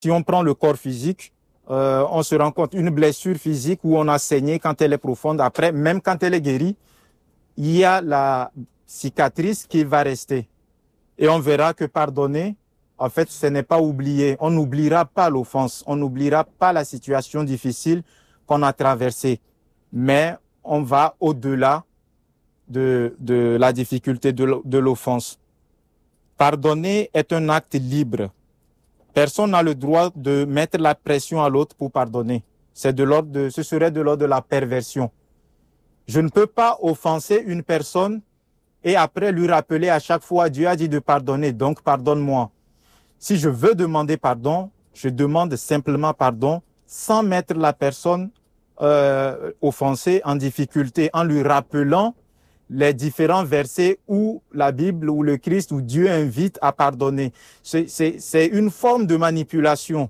Si on prend le corps physique, on se rend compte, une blessure physique où on a saigné quand elle est profonde, après, même quand elle est guérie, il y a la cicatrice qui va rester. Et on verra que pardonner, en fait, ce n'est pas oublier. On n'oubliera pas l'offense, on n'oubliera pas la situation difficile qu'on a traversée. Mais on va au-delà de la difficulté de l'offense. Pardonner est un acte libre. Personne n'a le droit de mettre la pression à l'autre pour pardonner. Ce serait de l'ordre de la perversion. Je ne peux pas offenser une personne et après lui rappeler à chaque fois, Dieu a dit de pardonner, donc pardonne-moi. Si je veux demander pardon, je demande simplement pardon sans mettre la personne offensée en difficulté, en lui rappelant les différents versets où la Bible, où le Christ, où Dieu invite à pardonner. C'est une forme de manipulation.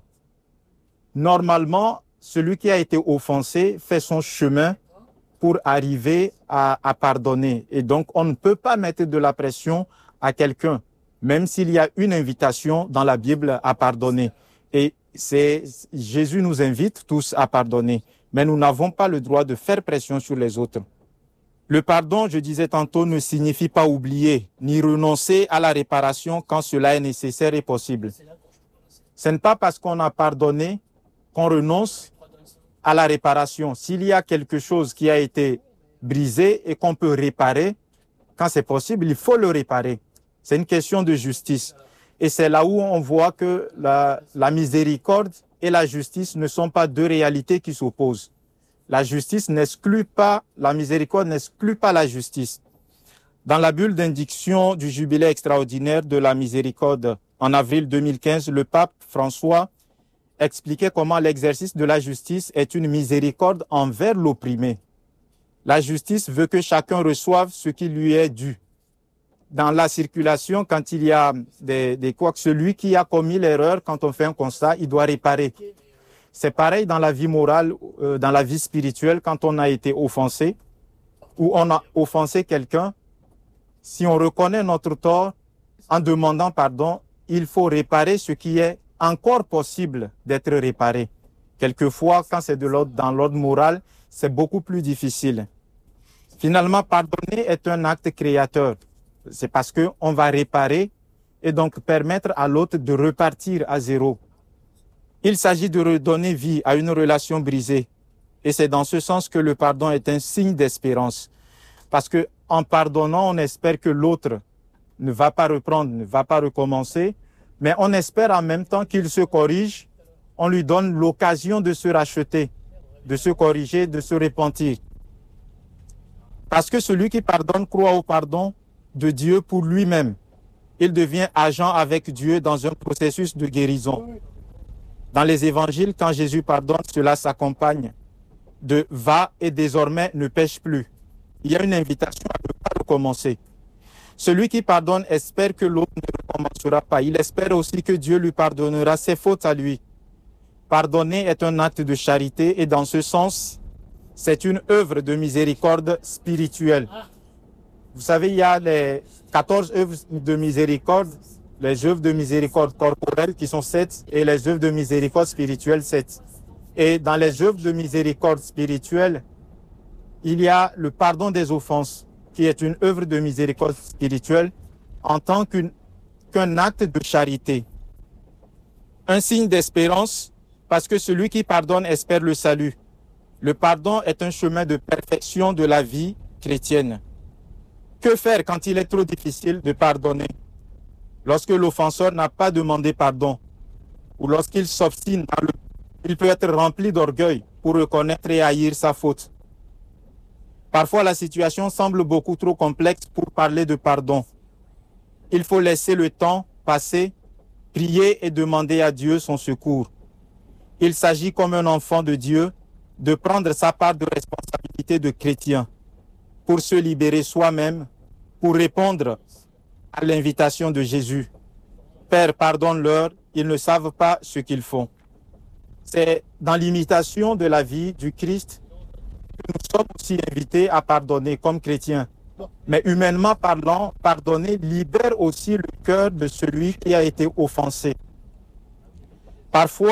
Normalement, celui qui a été offensé fait son chemin pour arriver à pardonner. Et donc, on ne peut pas mettre de la pression à quelqu'un, même s'il y a une invitation dans la Bible à pardonner. Et Jésus nous invite tous à pardonner, mais nous n'avons pas le droit de faire pression sur les autres. Le pardon, je disais tantôt, ne signifie pas oublier, ni renoncer à la réparation quand cela est nécessaire et possible. Ce n'est pas parce qu'on a pardonné qu'on renonce à la réparation. S'il y a quelque chose qui a été brisé et qu'on peut réparer, quand c'est possible, il faut le réparer. C'est une question de justice. Et c'est là où on voit que la miséricorde et la justice ne sont pas deux réalités qui s'opposent. La justice n'exclut pas, la miséricorde n'exclut pas la justice. Dans la bulle d'indiction du jubilé extraordinaire de la miséricorde en avril 2015, le pape François expliquait comment l'exercice de la justice est une miséricorde envers l'opprimé. La justice veut que chacun reçoive ce qui lui est dû. Dans la circulation, quand il y a des couacs, celui qui a commis l'erreur, quand on fait un constat, il doit réparer. C'est pareil dans la vie morale, dans la vie spirituelle, quand on a été offensé ou on a offensé quelqu'un. Si on reconnaît notre tort, en demandant pardon, il faut réparer ce qui est encore possible d'être réparé. Quelquefois, quand c'est dans l'ordre moral, c'est beaucoup plus difficile. Finalement, pardonner est un acte créateur. C'est parce qu'on va réparer et donc permettre à l'autre de repartir à zéro. Il s'agit de redonner vie à une relation brisée. Et c'est dans ce sens que le pardon est un signe d'espérance. Parce qu'en pardonnant, on espère que l'autre ne va pas reprendre, ne va pas recommencer, mais on espère en même temps qu'il se corrige. On lui donne l'occasion de se racheter, de se corriger, de se repentir. Parce que celui qui pardonne croit au pardon de Dieu pour lui-même. Il devient agent avec Dieu dans un processus de guérison. Dans les évangiles, quand Jésus pardonne, cela s'accompagne de « va et désormais ne pêche plus ». Il y a une invitation à ne pas recommencer. Celui qui pardonne espère que l'autre ne recommencera pas. Il espère aussi que Dieu lui pardonnera ses fautes à lui. Pardonner est un acte de charité et dans ce sens, c'est une œuvre de miséricorde spirituelle. Vous savez, il y a les 14 œuvres de miséricorde, les œuvres de miséricorde corporelle qui sont 7 et les œuvres de miséricorde spirituelle 7. Et dans les œuvres de miséricorde spirituelle, il y a le pardon des offenses qui est une œuvre de miséricorde spirituelle en tant qu'un acte de charité. Un signe d'espérance parce que celui qui pardonne espère le salut. Le pardon est un chemin de perfection de la vie chrétienne. Que faire quand il est trop difficile de pardonner? Lorsque l'offenseur n'a pas demandé pardon ou lorsqu'il s'obstine, il peut être rempli d'orgueil pour reconnaître et haïr sa faute. Parfois, la situation semble beaucoup trop complexe pour parler de pardon. Il faut laisser le temps passer, prier et demander à Dieu son secours. Il s'agit comme un enfant de Dieu de prendre sa part de responsabilité de chrétien pour se libérer soi-même, pour répondre à l'invitation de Jésus. Père, pardonne-leur, ils ne savent pas ce qu'ils font. C'est dans l'imitation de la vie du Christ que nous sommes aussi invités à pardonner comme chrétiens. Mais humainement parlant, pardonner libère aussi le cœur de celui qui a été offensé. Parfois,